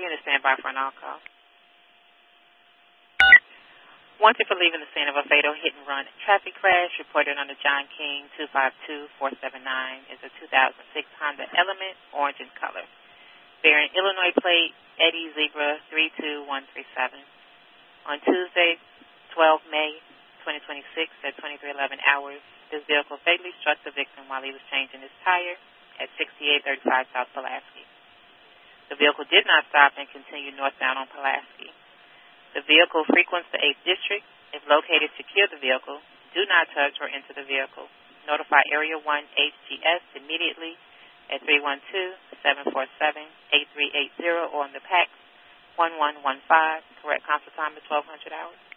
unit stand by for an all-call. Wanted for leaving the scene of a fatal hit-and-run traffic crash reported under John King 252479 is a 2006 Honda Element, orange in color, bearing Illinois plate Eddie Zebra 32137. On Tuesday, 12 May 2026 at 23:11 hours, this vehicle fatally struck the victim while he was changing his tire at 6835 South Pulaski. The vehicle did not stop and continued northbound on Pulaski. The vehicle frequents the 8th District. If located, secure the vehicle. Do not touch or enter the vehicle. Notify Area 1 HGS immediately at 312-747-8380 or on the PAX 1115. Correct console time at 1200 hours.